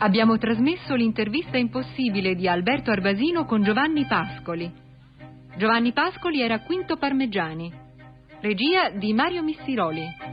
Abbiamo trasmesso l'intervista impossibile di Alberto Arbasino con Giovanni Pascoli. Giovanni Pascoli era Quinto Parmegiani. Regia di Mario Missiroli.